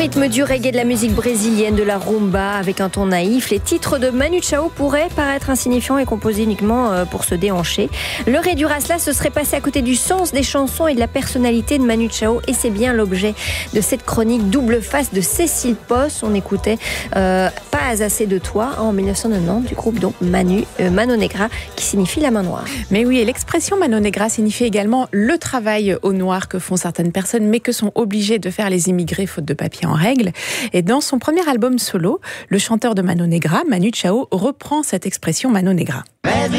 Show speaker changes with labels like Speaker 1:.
Speaker 1: rythme du reggae, de la musique brésilienne, de la rumba avec un ton naïf, les titres de Manu Chao pourraient paraître insignifiants et composés uniquement pour se déhancher. Le réduire à cela, ce serait passer à côté du sens des chansons et de la personnalité de Manu Chao, et c'est bien l'objet de cette chronique double face de Cécile Posse. On écoutait Pas assez de toi en 1990 du groupe donc Mano Negra, qui signifie la main noire.
Speaker 2: Mais oui, et l'expression Mano Negra signifie également le travail au noir que font certaines personnes, mais que sont obligés de faire les immigrés faute de papier en règle. Et dans son premier album solo, le chanteur de Mano Negra, Manu Chao, reprend cette expression Mano Negra.
Speaker 3: Baby,